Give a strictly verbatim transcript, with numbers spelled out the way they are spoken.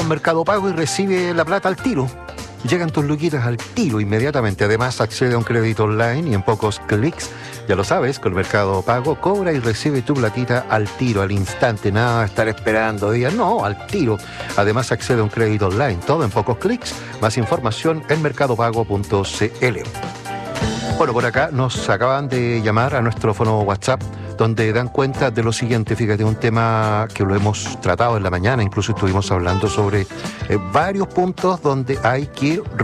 con Mercado Pago y recibe la plata al tiro. Llegan tus luquitas al tiro inmediatamente. Además, accede a un crédito online y en pocos clics. Ya lo sabes, con Mercado Pago cobra y recibe tu platita al tiro, al instante. Nada de estar esperando días, no, al tiro. Además, accede a un crédito online. Todo en pocos clics. Más información en mercado pago punto c l. Bueno, por acá nos acaban de llamar a nuestro fono WhatsApp, donde dan cuenta de lo siguiente. Fíjate, un tema que lo hemos tratado en la mañana, incluso estuvimos hablando sobre eh, varios puntos donde hay que